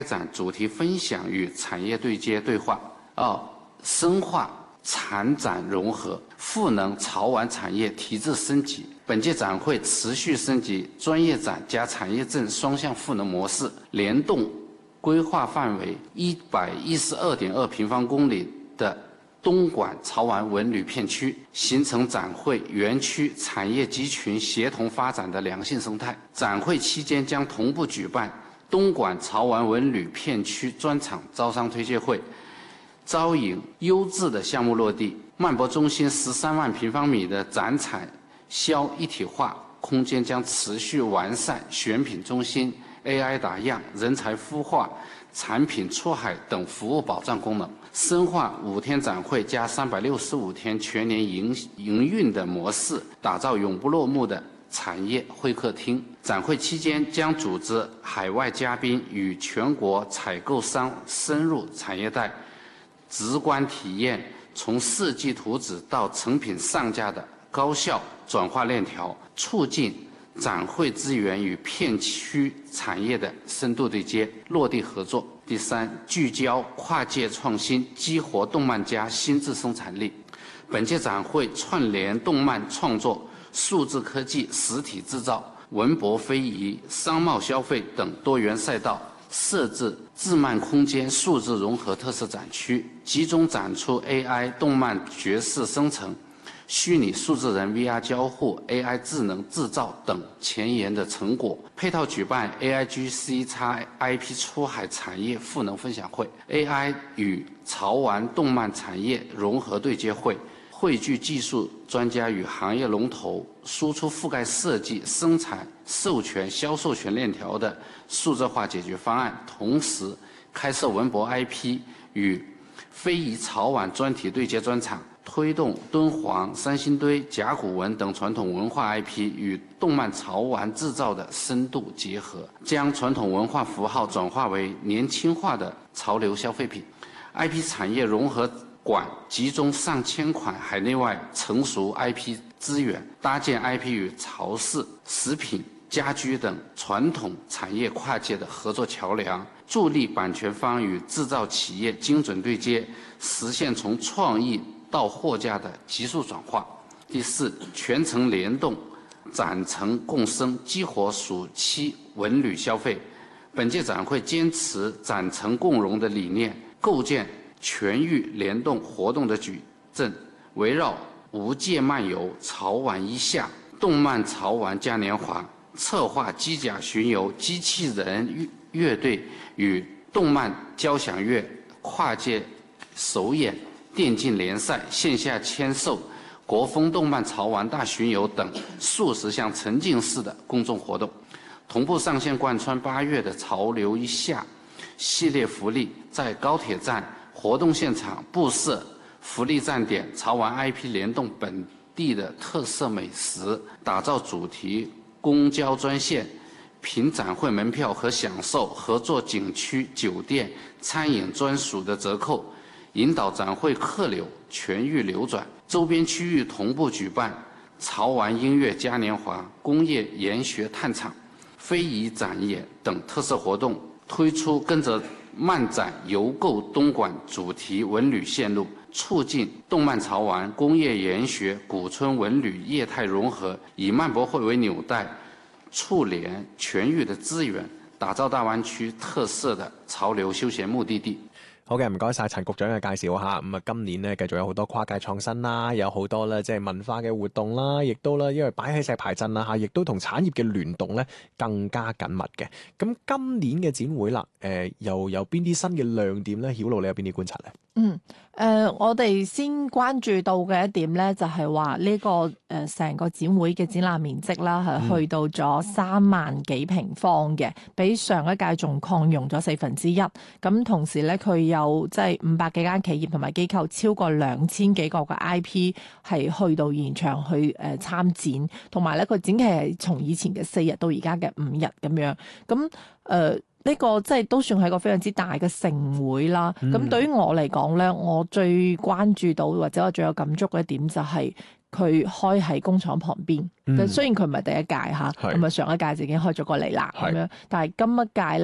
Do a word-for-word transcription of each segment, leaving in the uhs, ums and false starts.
展主题分享与产业对接对话。二、深化产展融合，赋能潮玩产业提质升级。本届展会持续升级专业展加产业证双向赋能模式，联动规划范围一百一十二点二平方公里的东莞潮玩文旅片区，形成展会园区产业集群协同发展的良性生态。展会期间将同步举办东莞潮玩文旅片区专场招商推介会，招引优质的项目落地。漫博中心十三万平方米的展产销一体化空间将持续完善选品中心、A I 打样、人才孵化、产品出海等服务保障功能，深化五天展会加三百六十五天全年营营运的模式，打造永不落幕的产业会客厅。展会期间将组织海外嘉宾与全国采购商深入产业带，直观体验从设计图纸到成品上架的高效转化链条，促进展会资源与片区产业的深度对接、落地合作。第三，聚焦跨界创新，激活动漫加新质生产力。本届展会串联动漫创作、数字科技、实体制造、文博非遗、商贸消费等多元赛道，设置智漫空间数字融合特色展区，集中展出 A I 动漫角色生成、虚拟数字人 V R 交互、A I 智能制造等前沿的成果，配套举办 A I G C X I P 出海产业赋能分享会、A I 与潮玩动漫产业融合对接会，汇聚技术专家与行业龙头，输出覆盖设计、生产、授权、销售权链条的数字化解决方案，同时开设文博 I P 与非遗潮玩专题对接专场，推动敦煌、三星堆、甲骨文等传统文化 I P 与动漫潮玩制造的深度结合，将传统文化符号转化为年轻化的潮流消费品。I P 产业融合馆集中上千款海内外成熟 I P 资源，搭建 I P 与超市、食品、家居等传统产业跨界的合作桥梁，助力版权方与制造企业精准对接，实现从创意到货架的急速转化。第四，全程联动，展陈共生，激活暑期文旅消费。本届展会坚持展陈共融的理念，构建全域联动活动的矩阵，围绕无界漫游、潮玩一下、动漫潮玩嘉年华，策划机甲巡游、机器人乐队与动漫交响乐跨界首演、电竞联赛、线下签售、国风动漫潮玩大巡游等数十项沉浸式的公众活动，同步上线贯穿八月的潮流一下系列福利，在高铁站、活动现场布设福利站点，潮玩 I P 联动本地的特色美食，打造主题公交专线，凭展会门票和享受合作景区、酒店、餐饮专属的折扣，引导展会客流全域流转。周边区域同步举办潮玩音乐嘉年华、工业研学探场、非遗展演等特色活动，推出跟着漫展游购东莞主题文旅线路，促进动漫潮玩、工业研学、古村文旅业态融合，以漫博会为纽带，触联全域的资源，打造大灣區特色的潮流休閒目的地。 好嘅，唔該晒陳局長嘅介紹嚇。咁啊，今年呢繼續有好多跨界創新啦，有好多咧即係文化嘅活動啦，亦都咧因為擺喺石排鎮啦嚇，亦都同產業嘅聯動咧更加緊密嘅。咁今年嘅展會啦，誒、呃、又有邊啲新嘅亮點咧？曉露，你有邊啲觀察咧？ 嗯，誒、呃，我哋先關注到嘅一點咧，就係話呢個誒成、呃、個展會嘅展覽面積啦，係去到咗三萬幾平方嘅，比上一屆仲擴容咗四分之一。咁同時咧，佢有即係五百幾間企業同埋機構，超過兩千幾個嘅 I P 係去到現場去誒、呃、參展，同埋咧佢展期係從以前嘅四日到而家嘅五日咁樣。咁誒。呃呢個即係都算係一個非常之大嘅盛會啦。咁、嗯、對於我嚟講咧，我最關注到或者我最有感觸嘅一點就係佢開喺工廠旁邊。嗯、雖然佢唔係第一屆嚇，咁啊上一屆就已經開咗過嚟啦咁樣，但係今一屆咧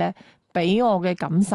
俾我嘅感受